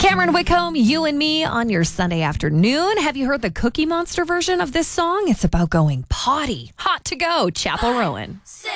Cameron Whitcomb, You and Me on your Sunday afternoon. Have you heard the Cookie Monster version of this song? It's about going potty. Hot to go, Chapel Rowan.